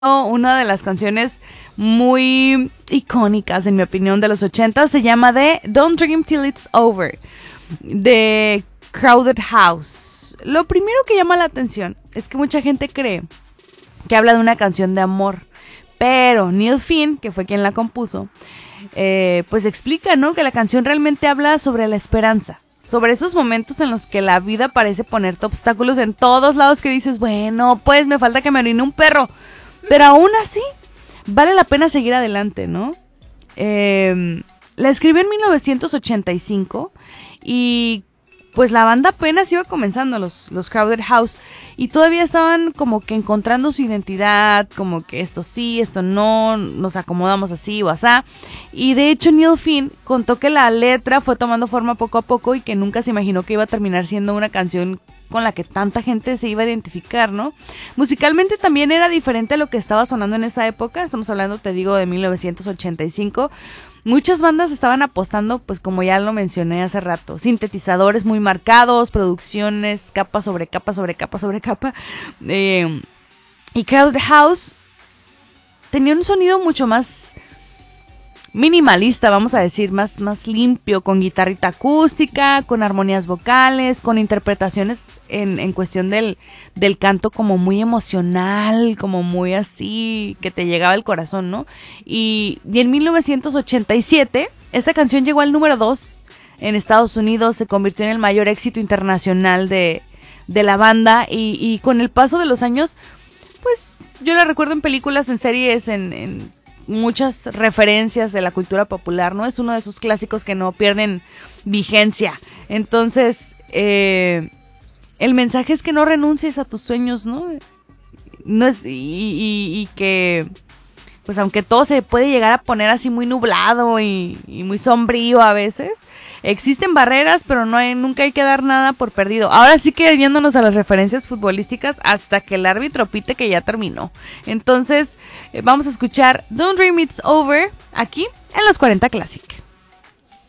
una de las canciones muy icónicas, en mi opinión, de los 80 se llama Don't Dream Till It's Over, de Crowded House. Lo primero que llama la atención es que mucha gente cree que habla de una canción de amor, pero Neil Finn, que fue quien la compuso, pues explica, ¿no?, que la canción realmente habla sobre la esperanza, sobre esos momentos en los que la vida parece ponerte obstáculos en todos lados, que dices, bueno, pues me falta que me orine un perro, pero aún así vale la pena seguir adelante, ¿no? La escribió en 1985 y pues la banda apenas iba comenzando, los Crowded House, y todavía estaban como que encontrando su identidad, como que esto sí, esto no, nos acomodamos así o asá. Y de hecho Neil Finn contó que la letra fue tomando forma poco a poco y que nunca se imaginó que iba a terminar siendo una canción con la que tanta gente se iba a identificar, ¿no? Musicalmente también era diferente a lo que estaba sonando en esa época. Estamos hablando, te digo, de 1985. Muchas bandas estaban apostando, pues como ya lo mencioné hace rato, sintetizadores muy marcados, producciones capa sobre capa sobre capa sobre capa. Y Crowded House tenía un sonido mucho más minimalista, vamos a decir, más limpio, con guitarrita acústica, con armonías vocales, con interpretaciones en cuestión del canto como muy emocional, como muy así, que te llegaba al corazón, ¿no? Y en 1987, esta canción llegó al número 2 en Estados Unidos, se convirtió en el mayor éxito internacional de la banda, y con el paso de los años, pues yo la recuerdo en películas, en series, en muchas referencias de la cultura popular, ¿no? Es uno de esos clásicos que no pierden vigencia. Entonces, el mensaje es que no renuncies a tus sueños, ¿no? No es, y que, pues aunque todo se puede llegar a poner así muy nublado y muy sombrío a veces, existen barreras, pero nunca hay que dar nada por perdido. Ahora sí que viéndonos a las referencias futbolísticas, hasta que el árbitro pite que ya terminó. Entonces, vamos a escuchar Don't Dream It's Over aquí en los 40 Classic.